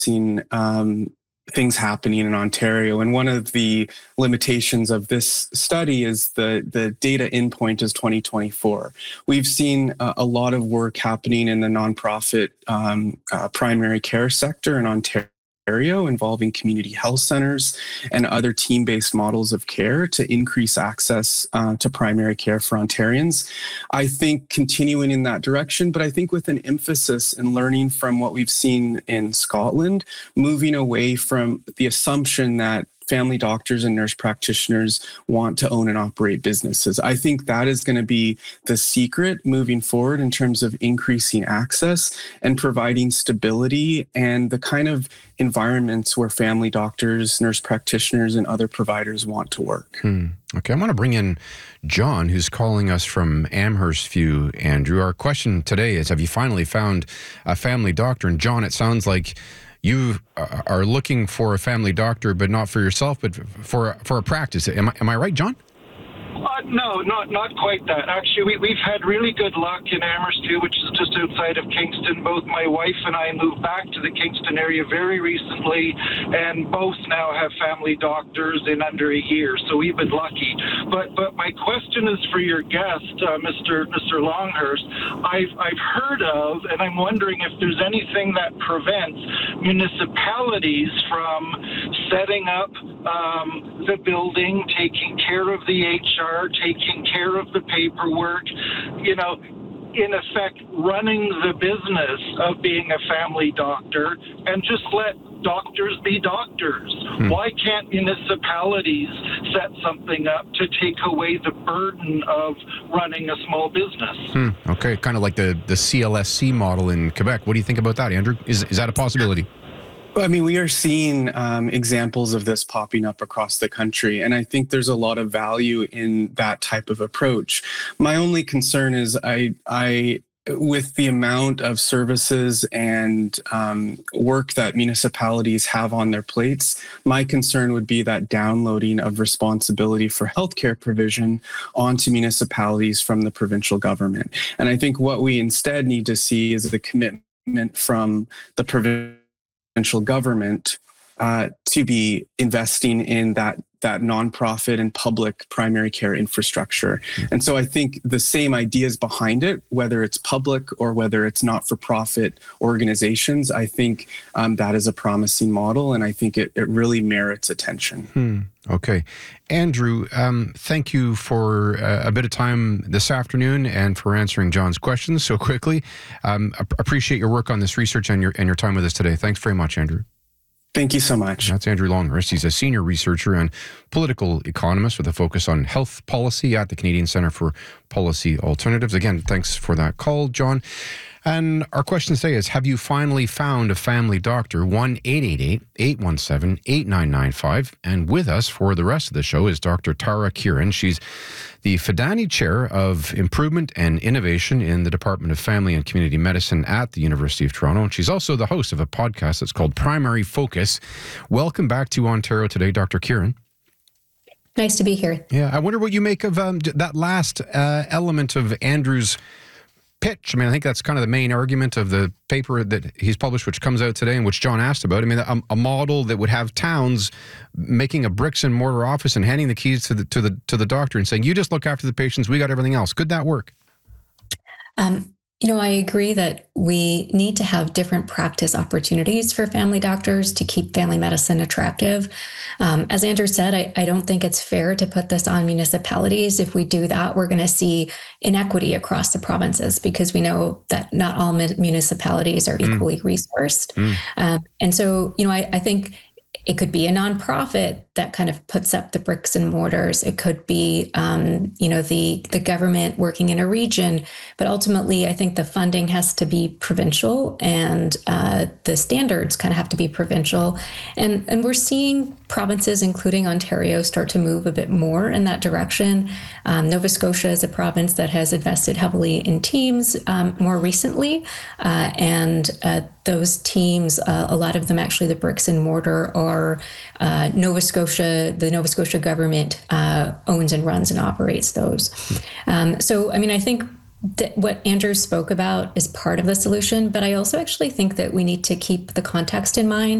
seen things happening in Ontario. And one of the limitations of this study is the data endpoint is 2024. We've seen a lot of work happening in the nonprofit primary care sector in Ontario, involving community health centers and other team-based models of care to increase access to primary care for Ontarians. I think continuing in that direction, but I think with an emphasis in learning from what we've seen in Scotland, moving away from the assumption that family doctors and nurse practitioners want to own and operate businesses. I think that is going to be the secret moving forward in terms of increasing access and providing stability and the kind of environments where family doctors, nurse practitioners, and other providers want to work. Okay, I want to bring in John, who's calling us from Amherst View. Andrew, our question today is, have you finally found a family doctor? And John, it sounds like you are looking for a family doctor, but not for yourself, but for a practice. Am I right, John? No, not quite that. Actually, we've had really good luck in Amherst View, which is just outside of Kingston. Both my wife and I moved back to the Kingston area very recently, and both now have family doctors in under a year. So we've been lucky. But my question is for your guest, Mr. Longhurst. I've heard of, and I'm wondering if there's anything that prevents municipalities from setting up the building, taking care of the HR, taking care of the paperwork, in effect, running the business of being a family doctor, and just let doctors be doctors. Why can't municipalities set something up to take away the burden of running a small business? Okay, kind of like the CLSC model in Quebec. What do you think about that, Andrew? Is that a possibility? I mean, we are seeing examples of this popping up across the country, and I think there's a lot of value in that type of approach. My only concern is I with the amount of services and work that municipalities have on their plates, my concern would be that downloading of responsibility for healthcare provision onto municipalities from the provincial government. And I think what we instead need to see is the commitment from the provincial government to be investing in that nonprofit and public primary care infrastructure. And so I think the same ideas behind it, whether it's public or whether it's not-for-profit organizations, I think that is a promising model, and I think it really merits attention. Okay. Andrew, thank you for a bit of time this afternoon and for answering John's questions so quickly. Appreciate your work on this research and your time with us today. Thanks very much, Andrew. Thank you so much. That's Andrew Longhurst. He's a senior researcher and political economist with a focus on health policy at the Canadian Centre for Policy Alternatives. Again, thanks for that call, John. And our question today is, have you finally found a family doctor? 1-888-817-8995. And with us for the rest of the show is Dr. Tara Kieran. She's the Fidani Chair of Improvement and Innovation in the Department of Family and Community Medicine at the University of Toronto. And she's also the host of a podcast that's called Primary Focus. Welcome back to Ontario Today, Dr. Kieran. Nice to be here. Yeah, I wonder what you make of that last element of Andrew's pitch. I mean, I think that's kind of the main argument of the paper that he's published, which comes out today and which John asked about. I mean, a model that would have towns making a bricks and mortar office and handing the keys to the doctor and saying, "You just look after the patients. We got everything else." Could that work? I agree that we need to have different practice opportunities for family doctors to keep family medicine attractive. As Andrew said, I don't think it's fair to put this on municipalities. If we do that, we're going to see inequity across the provinces because we know that not all municipalities are equally resourced. And so, I think it could be a nonprofit that kind of puts up the bricks and mortars. It could be, the government working in a region. But ultimately, I think the funding has to be provincial and the standards kind of have to be provincial. And we're seeing provinces, including Ontario, start to move a bit more in that direction. Nova Scotia is a province that has invested heavily in teams more recently. And those teams, a lot of them actually, the bricks and mortar are the Nova Scotia government owns and runs and operates those. So, I mean, I think what Andrew spoke about is part of the solution, but I also actually think that we need to keep the context in mind.